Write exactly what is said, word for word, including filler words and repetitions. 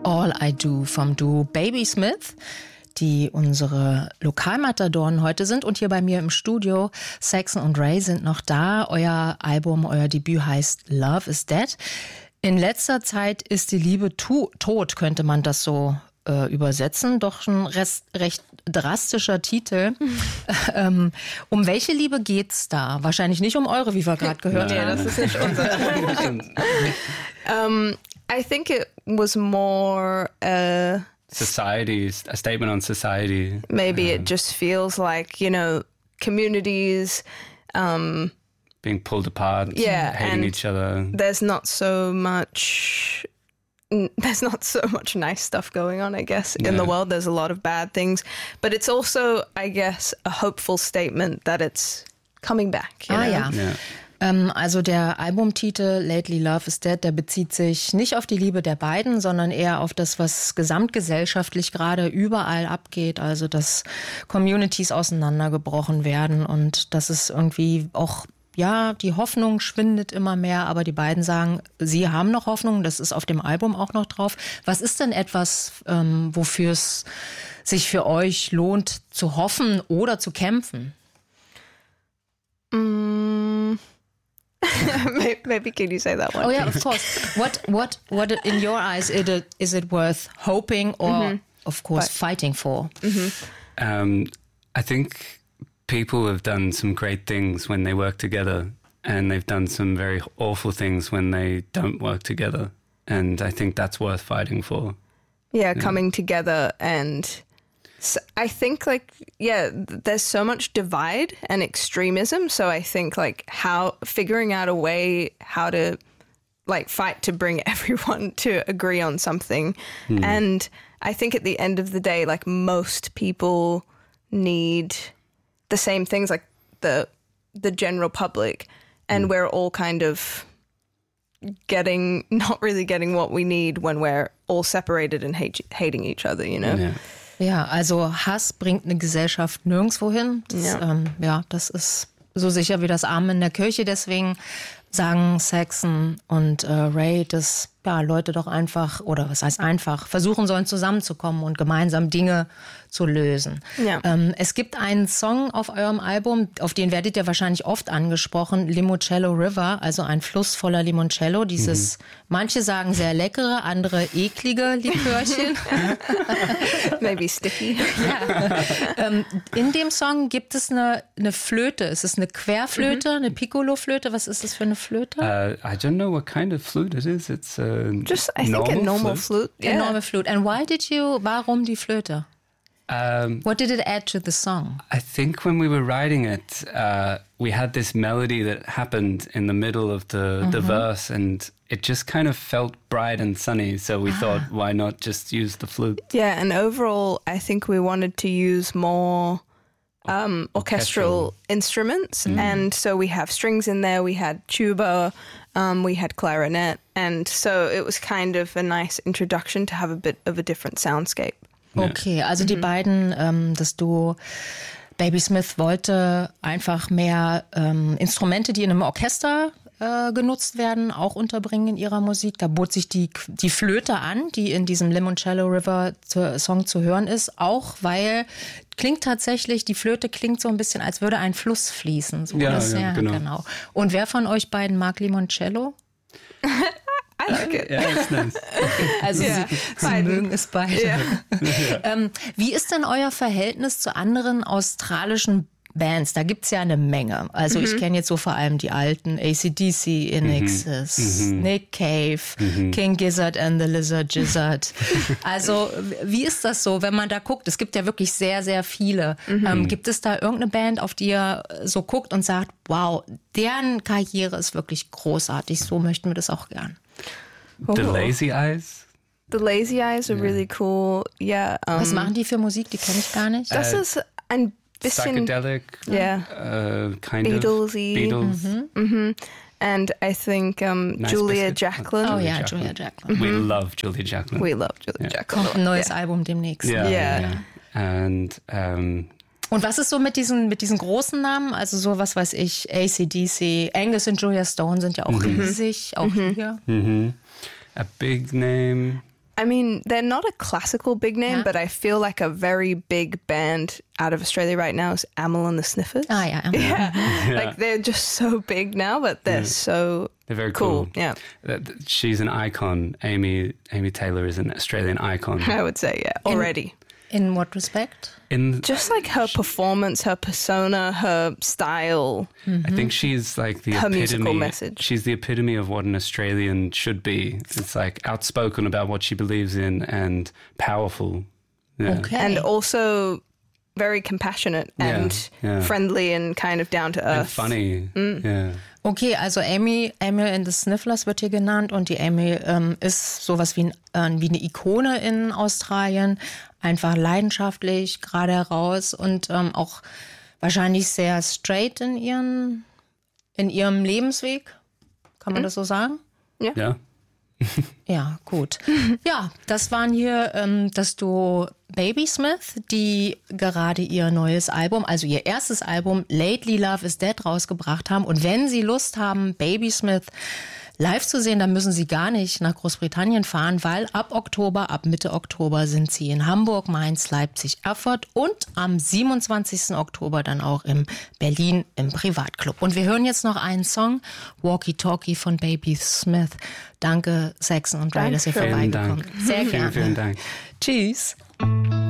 All I Do vom Duo Baby Smith, die unsere Lokalmatadoren heute sind. Und hier bei mir im Studio, Saxon und Ray sind noch da. Euer Album, euer Debüt heißt Love is Dead. In letzter Zeit ist die Liebe tu- tot, könnte man das so äh, übersetzen. Doch ein rest, recht drastischer Titel. ähm, um welche Liebe geht's da? Wahrscheinlich nicht um eure, wie wir gerade gehört nee, haben. Nee, das ist nicht unser. um, I think it was more... Uh, Society, a statement on society. Maybe um, it just feels like, you know, communities... Um, being pulled apart, yeah, hating each other. There's not so much... There's not so much nice stuff going on, I guess, in yeah. the world. There's a lot of bad things. But it's also, I guess, a hopeful statement that it's coming back. You ah know? ja. Yeah. Ähm, also der Albumtitel Lately Love is Dead, der bezieht sich nicht auf die Liebe der beiden, sondern eher auf das, was gesamtgesellschaftlich gerade überall abgeht. Also dass Communities auseinandergebrochen werden und dass es irgendwie auch, ja, die Hoffnung schwindet immer mehr, aber die beiden sagen, sie haben noch Hoffnung, das ist auf dem Album auch noch drauf. Was ist denn etwas, ähm, wofür es sich für euch lohnt zu hoffen oder zu kämpfen? Mm. Maybe can you say that one? Oh yeah, of course. What what what in your eyes is it is it worth hoping or mm-hmm. of course but, fighting for? Mm-hmm. Um, I think people have done some great things when they work together, and they've done some very awful things when they don't work together. And I think that's worth fighting for. Yeah, yeah. Coming together and. So I think like, yeah, there's so much divide and extremism. So I think like how figuring out a way how to like fight to bring everyone to agree on something. Mm. And I think at the end of the day, like most people need the same things, like the, the general public. And mm. we're all kind of getting, not really getting what we need when we're all separated and hate, hating each other, you know? Yeah. Ja, also Hass bringt eine Gesellschaft nirgendwo hin. Das, ja. Ähm, ja, das ist so sicher wie das Amen in der Kirche. Deswegen sagen Saxon und äh, Ray, dass ja, Leute doch einfach, oder was heißt einfach, versuchen sollen zusammenzukommen und gemeinsam Dinge zu lösen. Ja. Ähm, es gibt einen Song auf eurem Album, auf den werdet ihr wahrscheinlich oft angesprochen, Limoncello River, also ein Fluss voller Limoncello. Dieses, mhm. manche sagen sehr leckere, andere eklige Likörchen. Maybe sticky. Ja. ähm, in dem Song gibt es eine, eine Flöte. Ist es eine Querflöte, mhm. eine Piccolo-Flöte? Was ist das für eine Flöte? Uh, I don't know what kind of flute it is. It's a Just, I think a normal flute. flute. Yeah. A normal flute. And why did you, warum die Flöte? Um, What did it add to the song? I think when we were writing it, uh, we had this melody that happened in the middle of the, mm-hmm. the verse, and it just kind of felt bright and sunny. So we ah. thought, why not just use the flute? Yeah, and overall, I think we wanted to use more um, orchestral, orchestral instruments. Mm. And so we have strings in there, we had tuba, um, we had clarinet. And so it was kind of a nice introduction to have a bit of a different soundscape. Okay, also die mhm. beiden, ähm, das Duo Baby Smith wollte einfach mehr ähm, Instrumente, die in einem Orchester äh, genutzt werden, auch unterbringen in ihrer Musik. Da bot sich die, die Flöte an, die in diesem Limoncello River zu, Song zu hören ist, auch weil klingt tatsächlich, die Flöte klingt so ein bisschen, als würde ein Fluss fließen. So, ja, das, ja, ja genau. genau. Und wer von euch beiden mag Limoncello? I like it. Ja, ist nice. Also yeah. Sie, Sie mögen es beide. Yeah. ähm, wie ist denn euer Verhältnis zu anderen australischen Bands? Da gibt's ja eine Menge. Also mhm. ich kenne jetzt so vor allem die alten A C D C, Inexus, mhm. Nick Cave, mhm. King Gizzard and the Lizard Gizzard. Also wie ist das so, wenn man da guckt? Es gibt ja wirklich sehr, sehr viele. Mhm. Ähm, gibt es da irgendeine Band, auf die ihr so guckt und sagt, wow, deren Karriere ist wirklich großartig, so möchten wir das auch gern? The Lazy Eyes. The Lazy Eyes are yeah. really cool. Yeah. Um, Was machen die für Musik? Die kenne ich gar nicht. Das uh, ist ein bisschen psychedelic. Yeah. Uh, kind Beatlesy. of Beatles. Mm-hmm. Mm-hmm. And I think um, nice Julia biscuit. Jacqueline. Oh ja, Julia Jacqueline. We mm-hmm. love Julia Jacqueline. We love Julia yeah. Jacqueline. Kommt ein neues yeah. Album demnächst. Yeah. Yeah. yeah. And um, Und was ist so mit diesen, mit diesen großen Namen? Also so, was weiß ich, A C D C, Angus und Julia Stone sind ja auch mhm. riesig, auch mhm. hier. Mhm. A big name. I mean, they're not a classical big name, Ja. but I feel like a very big band out of Australia right now is Amyl and the Sniffers. Ah ja, ja. Yeah. Like they're just so big now, but they're Yeah. so They're very cool. cool. Yeah, Uh, She's an icon. Amy Amy Taylor is an Australian icon. I would say, yeah, already. In what respect? In Just like her performance, her persona, her style. I think she's like the Her epitome. musical message. She's the epitome of what an Australian should be. It's like outspoken about what she believes in and powerful. Yeah. Okay. And also very compassionate Yeah, and yeah. friendly and kind of down to earth. And funny. Mm. Yeah. Okay, also Amy, Amy and the Snifflers wird hier genannt und die Amy ähm, ist sowas wie, ein, äh, wie eine Ikone in Australien, einfach leidenschaftlich, gerade heraus und ähm, auch wahrscheinlich sehr straight in, ihren, in ihrem Lebensweg. Kann man das so sagen? Ja. Ja, gut. Ja, das waren hier ähm, das Duo Babysmith, die gerade ihr neues Album, also ihr erstes Album Lately Love is Dead rausgebracht haben. Und wenn Sie Lust haben, Babysmith live zu sehen, dann müssen Sie gar nicht nach Großbritannien fahren, weil ab Oktober, ab Mitte Oktober sind Sie in Hamburg, Mainz, Leipzig, Erfurt und am siebenundzwanzigsten Oktober dann auch in Berlin im Privatclub. Und wir hören jetzt noch einen Song, Walkie Talkie von Babysmith. Danke, Saxon und Ray, dass ihr Danke. vorbeigekommen Vielen seid. Sehr Vielen, gerne. vielen Dank. Tschüss.